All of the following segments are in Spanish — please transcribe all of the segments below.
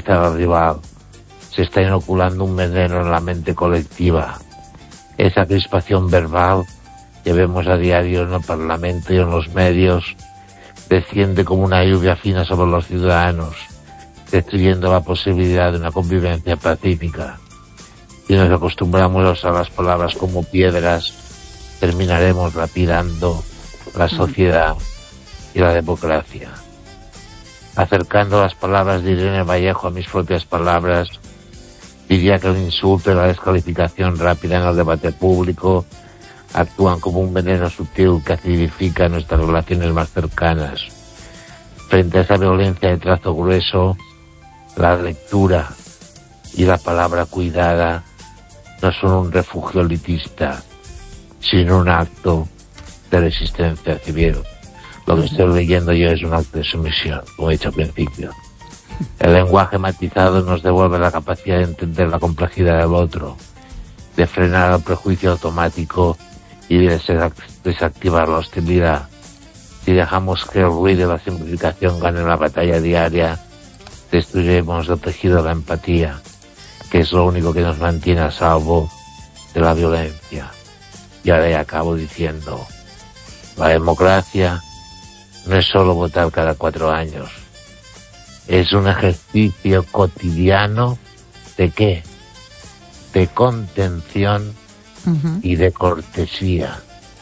estigmatizar al rival. Se está inoculando un veneno en la mente colectiva. Esa crispación verbal que vemos a diario en el Parlamento y en los medios desciende como una lluvia fina sobre los ciudadanos, destruyendo la posibilidad de una convivencia pacífica. Si nos acostumbramos a usar las palabras como piedras, terminaremos lapidando la sociedad y la democracia. Acercando las palabras de Irene Vallejo a mis propias palabras, diría que el insulto y la descalificación rápida en el debate público actúan como un veneno sutil que acidifica nuestras relaciones más cercanas. Frente a esa violencia de trazo grueso, la lectura y la palabra cuidada no son un refugio elitista, sino un acto de resistencia civil. Lo que estoy leyendo yo es un acto de sumisión, como he dicho al principio. El lenguaje matizado nos devuelve la capacidad de entender la complejidad del otro, de frenar el prejuicio automático y de desactivar la hostilidad. Si dejamos que el ruido y la simplificación ganen la batalla diaria, destruiremos el tejido de la empatía, que es lo único que nos mantiene a salvo de la violencia. Y ahora ya acabo diciendo, la democracia no es solo votar cada 4 años, es un ejercicio cotidiano de ¿qué? De contención y de cortesía.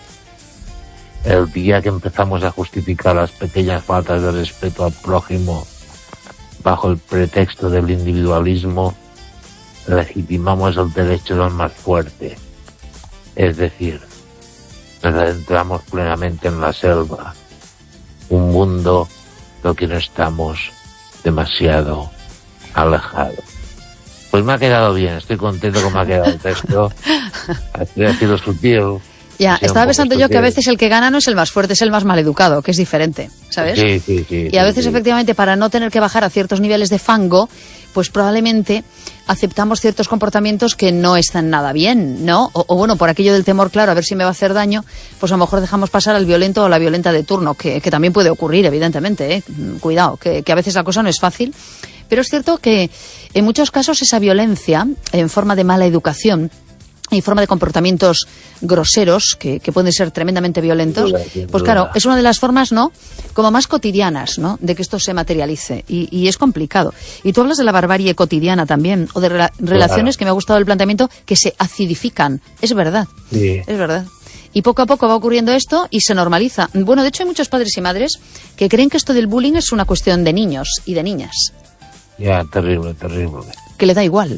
El día que empezamos a justificar las pequeñas faltas de respeto al prójimo bajo el pretexto del individualismo, legitimamos el derecho del más fuerte. Es decir, nos adentramos plenamente en la selva, un mundo del que no estamos demasiado alejados. Pues me ha quedado bien, estoy contento con me ha quedado el texto. Ha sido sutil. Ya, estaba pensando yo que a veces el que gana no es el más fuerte, es el más maleducado, que es diferente, ¿sabes? Sí. Y a veces, efectivamente, para no tener que bajar a ciertos niveles de fango, pues probablemente aceptamos ciertos comportamientos que no están nada bien, ¿no? O bueno, por aquello del temor, claro, a ver si me va a hacer daño, pues a lo mejor dejamos pasar al violento o la violenta de turno, que también puede ocurrir, evidentemente, ¿eh? Cuidado, que a veces la cosa no es fácil. Pero es cierto que en muchos casos esa violencia, en forma de mala educación, en forma de comportamientos groseros, que pueden ser tremendamente violentos, pues claro, es una de las formas, ¿no?, como más cotidianas, ¿no?, de que esto se materialice, y es complicado. Y tú hablas de la barbarie cotidiana también, o de relaciones, que me ha gustado el planteamiento, que se acidifican, es verdad, es verdad. Y poco a poco va ocurriendo esto y se normaliza. Bueno, de hecho hay muchos padres y madres que creen que esto del bullying es una cuestión de niños y de niñas. Ya, terrible. Que le da igual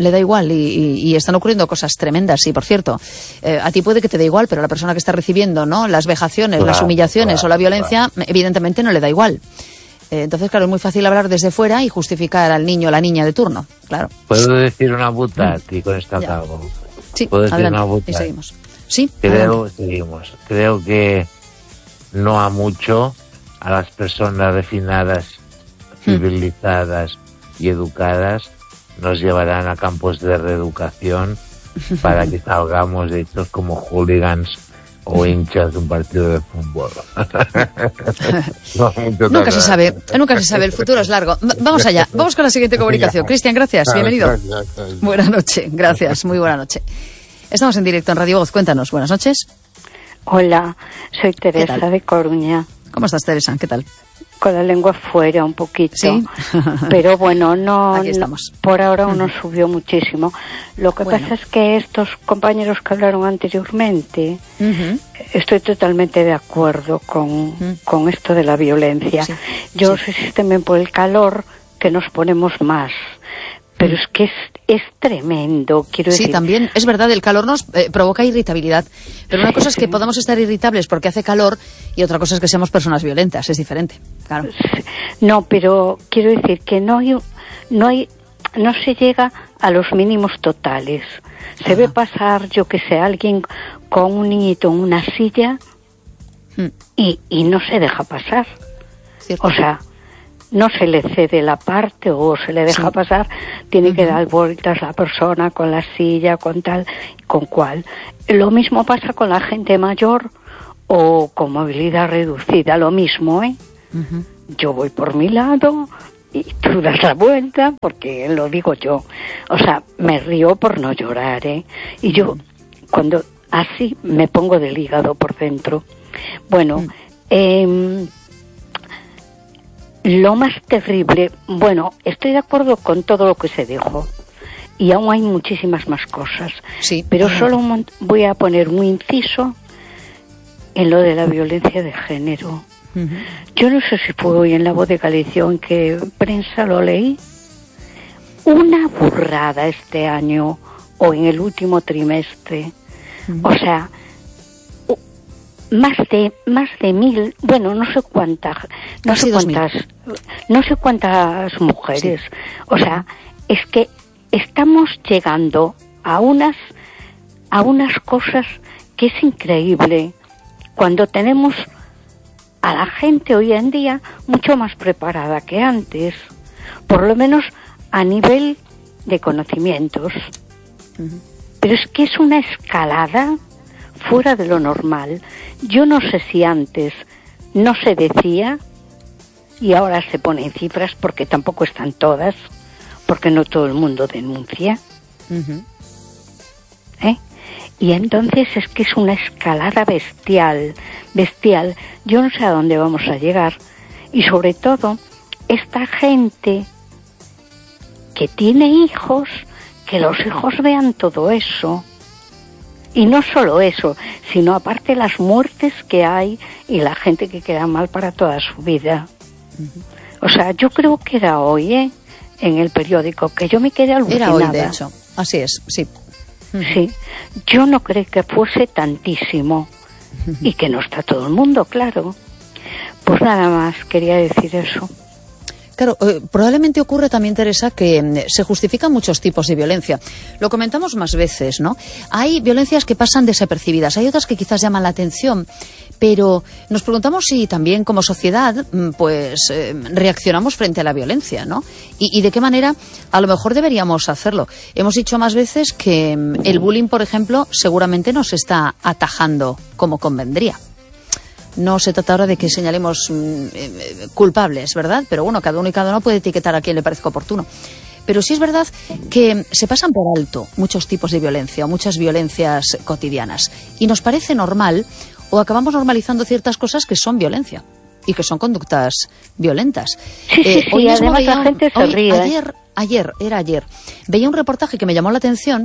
y están ocurriendo cosas tremendas. Y por cierto, a ti puede que te dé igual, pero a la persona que está recibiendo, ¿no?, las vejaciones, las humillaciones o la violencia, evidentemente no le da igual. Entonces, claro, es muy fácil hablar desde fuera y justificar al niño o la niña de turno, claro. ¿Puedo decir una buta y con esto acabo? Sí, ¿Puedo decir adelante, una buta? y seguimos. Sí, Seguimos. Creo que no a mucho a las personas refinadas, civilizadas y educadas nos llevarán a campos de reeducación para que salgamos de estos como hooligans o hinchas de un partido de fútbol. Nunca se sabe, el futuro es largo. Vamos allá, vamos con la siguiente comunicación. Cristian, gracias, bienvenido. Buenas noches, gracias, muy buena noche. Estamos en directo en Radio Voz, cuéntanos, buenas noches. Hola, soy Teresa de Coruña. ¿Cómo estás, Teresa? ¿Qué tal? Con la lengua fuera un poquito, ¿sí? Pero bueno, no, aquí estamos. Por ahora no subió muchísimo. Lo que pasa es que estos compañeros que hablaron anteriormente, estoy totalmente de acuerdo con esto de la violencia. Sí. Yo no sé si es también por el calor que nos ponemos más. Pero es que es tremendo, quiero decir. Sí, también, es verdad, el calor nos provoca irritabilidad. Pero una cosa es que podamos estar irritables porque hace calor y otra cosa es que seamos personas violentas, es diferente, claro. No, pero quiero decir que no se llega a los mínimos totales. Se ve pasar, yo que sé, alguien con un niñito en una silla y no se deja pasar. ¿Cierto? O sea, no se le cede la parte o se le deja pasar, tiene que dar vueltas la persona con la silla, con tal, con cual. Lo mismo pasa con la gente mayor o con movilidad reducida, lo mismo, ¿eh? Yo voy por mi lado y tú das la vuelta, porque lo digo yo. O sea, me río por no llorar, ¿eh? Y yo, cuando así me pongo del hígado por dentro. Bueno, lo más terrible, bueno, estoy de acuerdo con todo lo que se dijo. Y aún hay muchísimas más cosas. Sí. Pero solo voy a poner un inciso en lo de la violencia de género. Yo no sé si fue hoy en La Voz de Galicia o en qué prensa lo leí. Una burrada este año o en el último trimestre. O sea, más de 1.000, bueno, no sé cuántas mujeres. Sí. O sea, es que estamos llegando a unas cosas que es increíble cuando tenemos a la gente hoy en día mucho más preparada que antes, por lo menos a nivel de conocimientos. Pero es que es una escalada fuera de lo normal. Yo no sé si antes no se decía y ahora se ponen cifras, porque tampoco están todas, porque no todo el mundo denuncia. Y entonces es que es una escalada bestial. Yo no sé a dónde vamos a llegar. Y sobre todo, esta gente que tiene hijos, que los hijos vean todo eso. Y no solo eso, sino aparte las muertes que hay y la gente que queda mal para toda su vida. O sea, yo creo que era hoy, en el periódico, que yo me quedé alucinada. Era hoy, de hecho. Así es, sí. Sí, yo no creo que fuese tantísimo y que no está todo el mundo, claro. Pues nada más, quería decir eso. Claro, probablemente ocurre también, Teresa, que se justifican muchos tipos de violencia. Lo comentamos más veces, ¿no? Hay violencias que pasan desapercibidas, hay otras que quizás llaman la atención, pero nos preguntamos si también como sociedad reaccionamos frente a la violencia, ¿no? Y de qué manera a lo mejor deberíamos hacerlo. Hemos dicho más veces que el bullying, por ejemplo, seguramente no se está atajando como convendría. No se trata ahora de que señalemos culpables, ¿verdad? Pero bueno, cada uno y cada uno puede etiquetar a quien le parezca oportuno. Pero sí es verdad que se pasan por alto muchos tipos de violencia o muchas violencias cotidianas. Y nos parece normal, o acabamos normalizando ciertas cosas que son violencia y que son conductas violentas. Sí, hoy además la gente se ríe. Ayer, veía un reportaje que me llamó la atención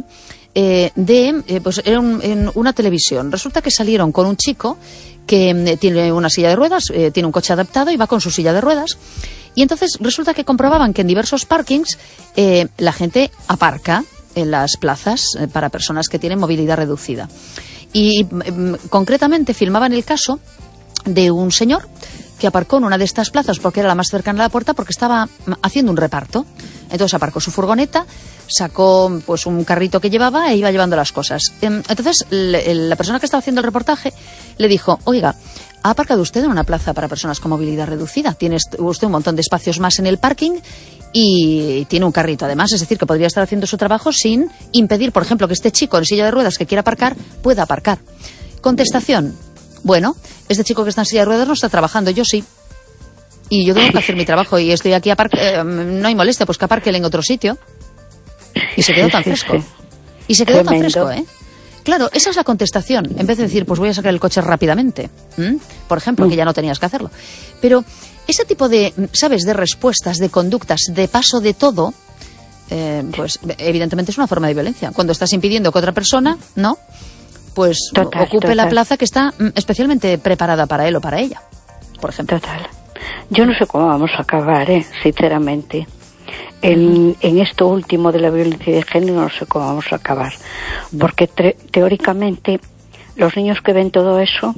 era en una televisión. Resulta que salieron con un chico que tiene una silla de ruedas, tiene un coche adaptado y va con su silla de ruedas. Y entonces resulta que comprobaban que en diversos parkings la gente aparca en las plazas para personas que tienen movilidad reducida. Y concretamente filmaban el caso de un señor que aparcó en una de estas plazas porque era la más cercana a la puerta, porque estaba haciendo un reparto. Entonces aparcó su furgoneta, sacó pues un carrito que llevaba e iba llevando las cosas. Entonces la persona que estaba haciendo el reportaje le dijo: oiga, ¿ha aparcado usted en una plaza para personas con movilidad reducida? Tiene usted un montón de espacios más en el parking y tiene un carrito además, es decir, que podría estar haciendo su trabajo sin impedir, por ejemplo, que este chico en silla de ruedas que quiera aparcar pueda aparcar. Contestación: bueno, este chico que está en silla de ruedas no está trabajando, yo sí. Y yo tengo que hacer mi trabajo y estoy aquí, no hay molestia, pues que aparque en otro sitio. Y se quedó tan fresco. Y se quedó tan fresco, ¿eh? Claro, esa es la contestación. En vez de decir, pues voy a sacar el coche rápidamente. Por ejemplo, que ya no tenías que hacerlo. Pero ese tipo de, ¿sabes?, de respuestas, de conductas, de paso de todo, pues evidentemente es una forma de violencia. Cuando estás impidiendo que otra persona, ¿no?, pues ocupe la plaza que está especialmente preparada para él o para ella, por ejemplo. Total. Yo no sé cómo vamos a acabar, sinceramente. En esto último de la violencia de género no sé cómo vamos a acabar. Porque teóricamente los niños que ven todo eso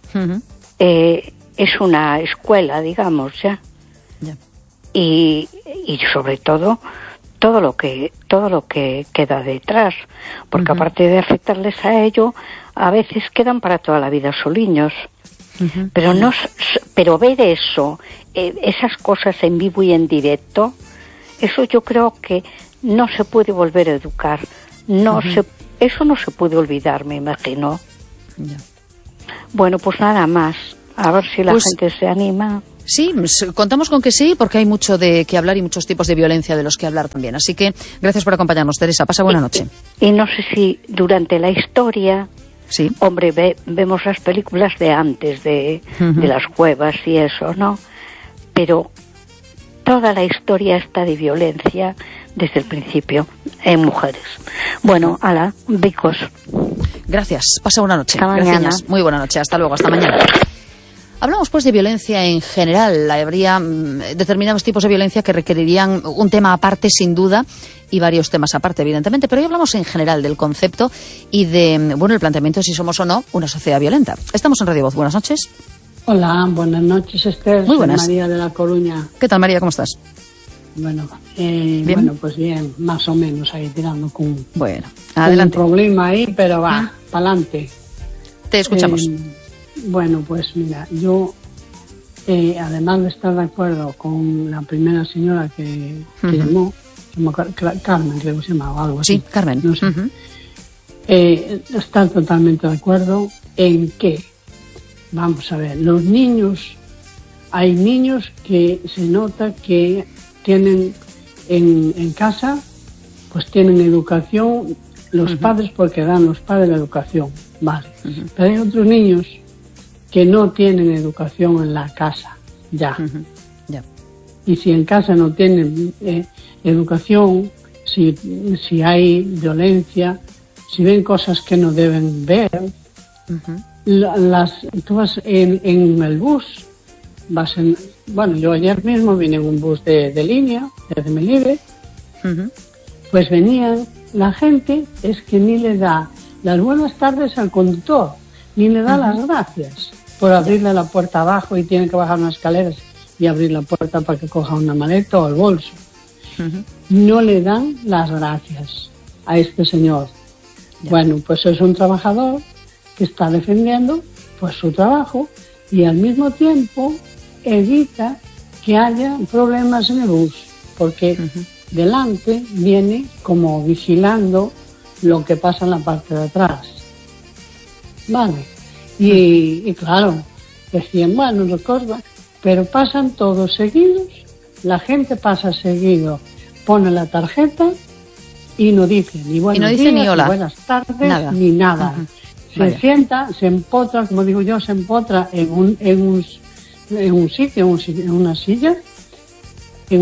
es una escuela, digamos, ya. Y sobre todo lo que queda detrás, porque aparte de afectarles a ello, a veces quedan para toda la vida soliños. Pero ver eso, esas cosas en vivo y en directo, eso yo creo que no se puede volver a educar. Eso no se puede olvidar, me imagino. Bueno, pues nada más. A ver si la gente se anima. Sí, contamos con que sí, porque hay mucho de qué hablar y muchos tipos de violencia de los que hablar también. Así que gracias por acompañarnos, Teresa. Pasa buena noche. Y no sé si durante la historia, sí, hombre, vemos las películas de antes, de las cuevas y eso, ¿no? Pero toda la historia está de violencia desde el principio en mujeres. Bueno, ala, bicos. Gracias. Pasa buena noche. Hasta mañana. Gracias. Muy buena noche. Hasta luego. Hasta mañana. Hablamos pues de violencia en general. Habría determinados tipos de violencia que requerirían un tema aparte, sin duda, y varios temas aparte, evidentemente. Pero hoy hablamos en general del concepto y de, bueno, el planteamiento de si somos o no una sociedad violenta. Estamos en Radio Voz. Buenas noches. Hola, buenas noches, Esther. Muy buenas. Soy María de La Coruña. ¿Qué tal, María? ¿Cómo estás? Bueno, ¿bien? Bueno, pues bien, más o menos ahí tirando con, bueno, adelante. Un problema ahí, pero va, pa'lante. Te escuchamos. Bueno, pues mira, yo, además de estar de acuerdo con la primera señora que llamó, Carmen, creo que se llamaba, algo así. Sí, Carmen. No sé. Estar totalmente de acuerdo en que, vamos a ver, los niños, hay niños que se nota que tienen en casa, pues tienen educación, los padres porque dan los padres la educación, vale. Pero hay otros niños que no tienen educación en la casa, ya. Y si en casa no tienen educación, si hay violencia, si ven cosas que no deben ver, tú vas en el bus, bueno, yo ayer mismo vine en un bus de línea, desde Melibre, pues venían, la gente es que ni le da las buenas tardes al conductor, ni le da las gracias por abrirle la puerta abajo y tiene que bajar unas escaleras y abrir la puerta para que coja una maleta o el bolso. No le dan las gracias a este señor. Bueno, pues es un trabajador que está defendiendo pues su trabajo y al mismo tiempo evita que haya problemas en el bus, porque delante viene como vigilando lo que pasa en la parte de atrás. Vale. Y claro, decían, bueno, recuerda, pero pasan todos seguidos, la gente pasa seguido, pone la tarjeta y no dice ni buenos días, ni hola, ni buenas tardes, ni nada. Se sienta, se empotra, como digo yo, se empotra en un sitio, en una silla, en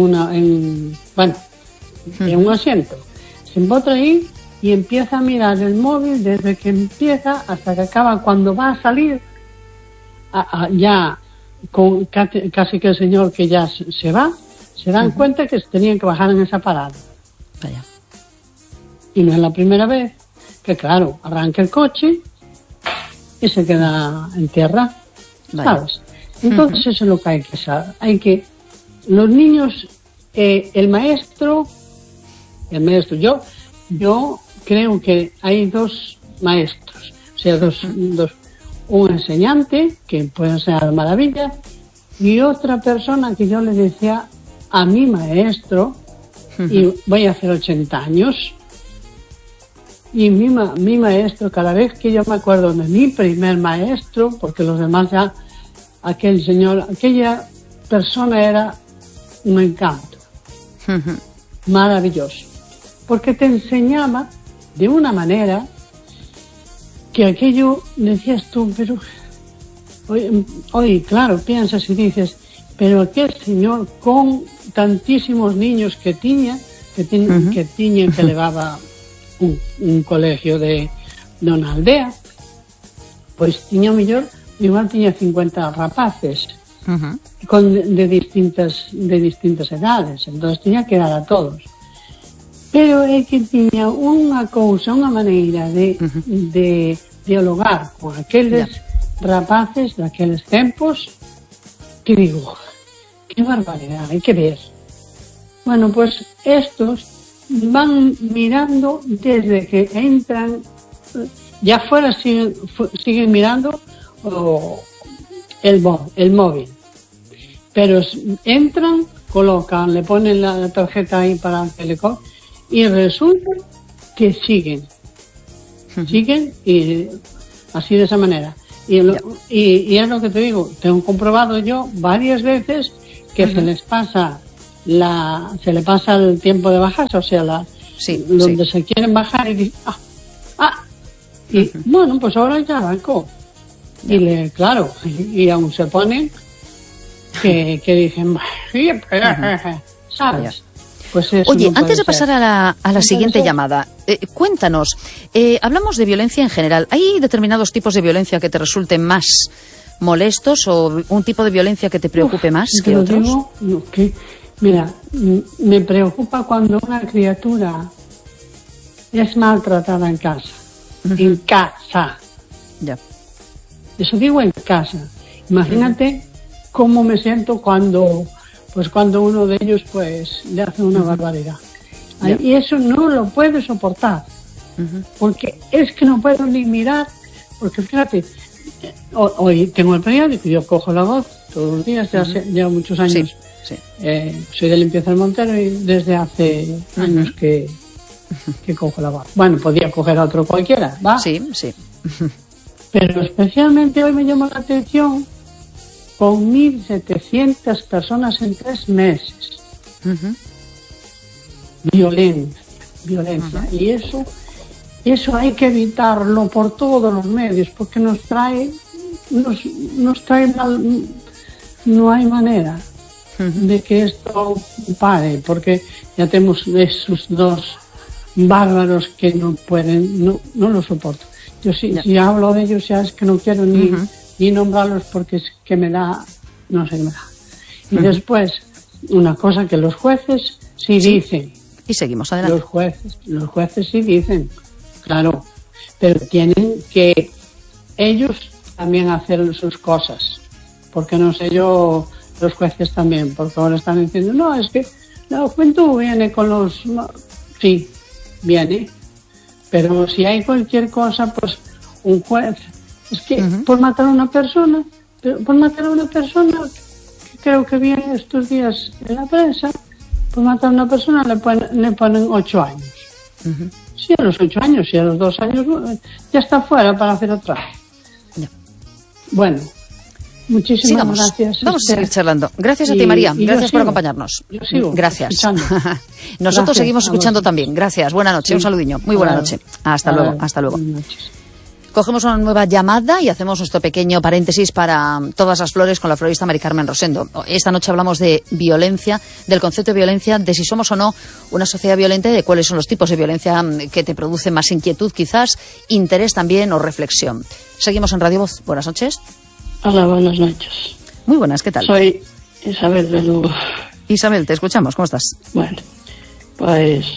un asiento. Se empotra ahí y empieza a mirar el móvil desde que empieza hasta que acaba. Cuando va a salir, ya con casi que el señor que ya se va, se dan cuenta que se tenían que bajar en esa parada. Vaya. Y no es la primera vez que, claro, arranca el coche y se queda en tierra, ¿sabes? Entonces eso es lo que hay que saber. Los niños, el maestro, yo creo que hay dos maestros, o sea, un enseñante, que puede enseñar maravilla, y otra persona que yo le decía a mi maestro, y voy a hacer 80 años, y mi maestro, cada vez que yo me acuerdo de mi primer maestro, porque los demás ya, aquella persona era un encanto, maravilloso, porque te enseñaba de una manera que aquello decías tú, pero hoy claro, piensas y dices, pero aquel señor con tantísimos niños que llevaba un colegio de una aldea, pues igual tenía 50 rapaces de distintas edades, entonces tenía que dar a todos. Pero es que tenía una maneira de dialogar con aqueles rapaces daqueles tempos que digo, qué barbaridad, hay que ver. Bueno, pues estos van mirando desde que entran, ya fuera siguen mirando el móvil, pero entran, colocan, le ponen la tarjeta ahí para que le cojan, y resulta que siguen y así de esa manera. Y es lo que te digo, tengo comprobado yo varias veces que se les pasa le pasa el tiempo de bajarse, o sea, donde se quieren bajar y dicen, bueno, pues ahora ya arrancó. Y claro, y aún se ponen que dicen, ¿sabes? Pues oye, antes de pasar a la siguiente llamada, cuéntanos, hablamos de violencia en general. ¿Hay determinados tipos de violencia que te resulten más molestos o un tipo de violencia que te preocupe más que otros? Mira, me preocupa cuando una criatura es maltratada en casa. En casa. Ya. Eso digo, en casa. Imagínate cómo me siento cuando uno de ellos pues le hace una barbaridad. Y eso no lo puedo soportar. Porque es que no puedo ni mirar. Porque fíjate, hoy tengo el periódico, yo cojo La Voz todos los días, ya muchos años. Sí. Soy de Limpieza del Montero y desde hace años que cojo La Voz. Bueno, podía coger a otro cualquiera, ¿va? Sí. Pero especialmente hoy me llamó la atención con 1.700 personas en 3 meses. Violencia. Y eso hay que evitarlo por todos los medios, porque nos trae mal. No hay manera de que esto pare, porque ya tenemos esos dos bárbaros que no pueden, no lo soporto. Yo si hablo de ellos ya es que no quiero ni nombrarlos, porque es que me da, no sé qué me da. Y después, una cosa que los jueces sí dicen. Y seguimos adelante. Los jueces sí dicen, claro, pero tienen que ellos también hacer sus cosas, porque no sé yo, los jueces también, porque ahora están diciendo, no, es que la juventud viene con los... Sí, viene, pero si hay cualquier cosa, pues un juez, es que por matar a una persona, que creo que viene estos días en la prensa, por matar a una persona le ponen 8 años. Sí, a los 8 años, y a los 2 años ya está fuera para hacer otra. Bueno, muchísimas gracias. Vamos a seguir charlando. Gracias a ti, María. Gracias por acompañarnos. Yo sigo. Gracias. Nosotros seguimos escuchando también. Gracias. Buena noche. Un saludiño. Muy buena noche. Hasta luego. Hasta luego. Cogemos una nueva llamada y hacemos nuestro pequeño paréntesis para todas las flores con la florista Mari Carmen Rosendo. Esta noche hablamos de violencia, del concepto de violencia, de si somos o no una sociedad violenta y de cuáles son los tipos de violencia que te producen más inquietud, quizás, interés también o reflexión. Seguimos en Radio Voz. Buenas noches. Hola, buenas noches. Muy buenas, ¿qué tal? Soy Isabel de Lugo. Isabel, te escuchamos, ¿cómo estás? Bueno, pues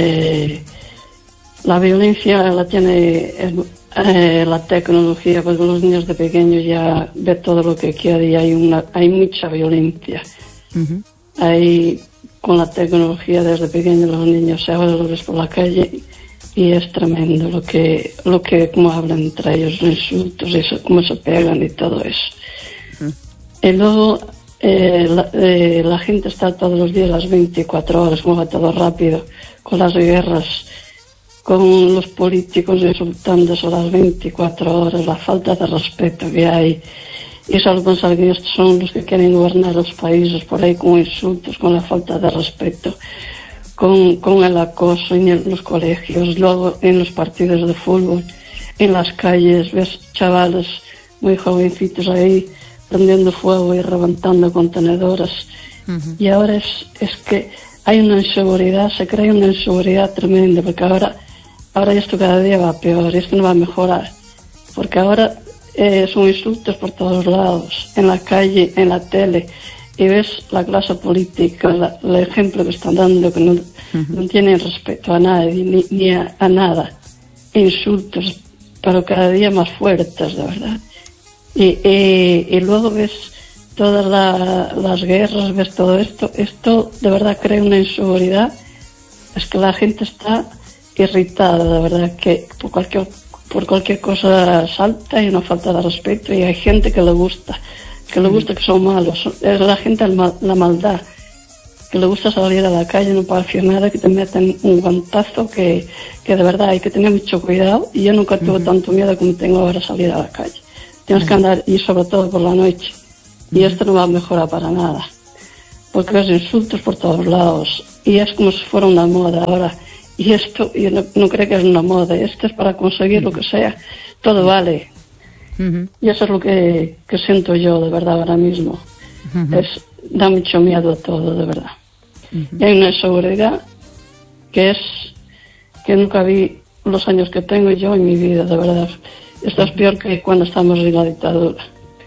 la violencia la tiene la tecnología, porque los niños de pequeños ya ven todo lo que quieren y hay mucha violencia. Hay, con la tecnología desde pequeños los niños se hablan por la calle y es tremendo lo que como hablan entre ellos, los insultos, eso, cómo se pegan y todo eso. Y luego la gente está todos los días las 24 horas, como va todo rápido, con las guerras, con los políticos insultándose a las 24 horas, la falta de respeto que hay. Y solo pensar que estos son los que quieren gobernar los países por ahí con insultos, con la falta de respeto, con el acoso en los colegios, luego en los partidos de fútbol, en las calles, ves chavales muy jovencitos ahí prendiendo fuego y reventando contenedores. Y ahora es que hay una inseguridad, se crea una inseguridad tremenda, porque ahora esto cada día va peor, esto no va a mejorar, porque ahora son insultos por todos lados, en la calle, en la tele, y ves la clase política, el ejemplo que están dando, que no tienen respeto a nadie, ni a nada, insultos, pero cada día más fuertes, de verdad. Y luego ves todas las guerras, ves todo esto de verdad crea una inseguridad, es que la gente está irritada, de verdad, que por cualquier cosa salta y una falta de respeto, y hay gente que le gusta que son malos, es la gente la maldad, que le gusta salir a la calle, no para hacer nada, que te meten un guantazo que de verdad hay que tener mucho cuidado, y yo nunca tuve tanto miedo como tengo ahora salir a la calle, Tienes que andar, y sobre todo por la noche. Y esto no va a mejorar para nada. Porque ves insultos por todos lados. Y es como si fuera una moda ahora. Y esto, yo no creo que es una moda. Esto es para conseguir lo que sea. Todo vale. Y eso es lo que siento yo, de verdad, ahora mismo. Da mucho miedo a todo, de verdad. Y hay una inseguridad que nunca vi los años que tengo yo en mi vida, de verdad. Esto es peor que cuando estamos en la dictadura.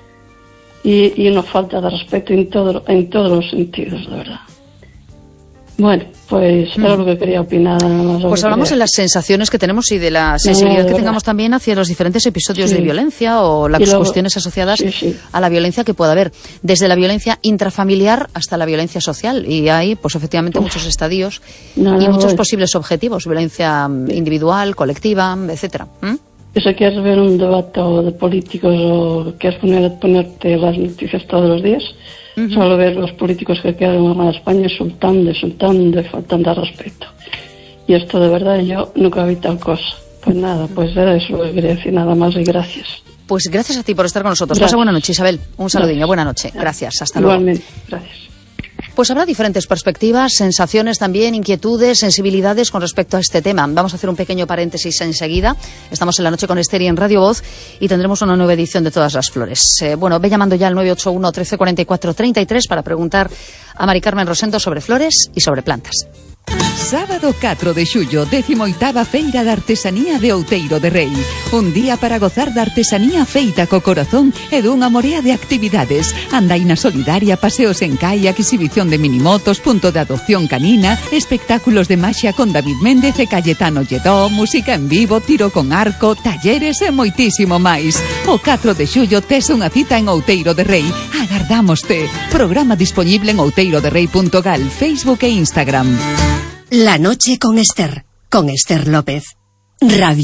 Y una falta de respeto en todos los sentidos, de verdad. Bueno, pues era lo que quería opinar. Pues hablamos de las sensaciones que tenemos y de la sensibilidad que tengamos también hacia los diferentes episodios de violencia o las cuestiones asociadas a la violencia que pueda haber. Desde la violencia intrafamiliar hasta la violencia social. Y hay, pues efectivamente, muchos estadios y muchos posibles objetivos. Violencia individual, colectiva, etcétera. Y si quieres ver un debate de políticos o quieres ponerte las noticias todos los días, solo ver los políticos que quedan en España insultando y faltando al respeto. Y esto de verdad yo nunca vi tal cosa. Pues nada, pues era eso lo que quería decir, nada más y gracias. Pues gracias a ti por estar con nosotros. Pasa buena noche, Isabel. Un saludinho, buena noche. Gracias, hasta luego. Igualmente, gracias. Pues habrá diferentes perspectivas, sensaciones también, inquietudes, sensibilidades con respecto a este tema. Vamos a hacer un pequeño paréntesis enseguida. Estamos en La Noche con Esther y en Radio Voz y tendremos una nueva edición de Todas las Flores. Ve llamando ya al 981 1344 33 para preguntar a Mari Carmen Rosendo sobre flores y sobre plantas. Sábado 4 de xullo, 18ª Feira de Artesanía de Outeiro de Rei. Un día para gozar da artesanía feita co corazón e dunha morea de actividades. Andaina solidaria, paseos en kayak, exhibición de minimotos, punto de adopción canina, espectáculos de maxia con David Méndez e Cayetano Lledó, música en vivo, tiro con arco, talleres e moitísimo máis. O 4 de xullo tes unha cita en Outeiro de Rei. Agardámoste. Programa disponible en outeiroderrei.gal, Facebook e Instagram. La noche con Esther López. Radio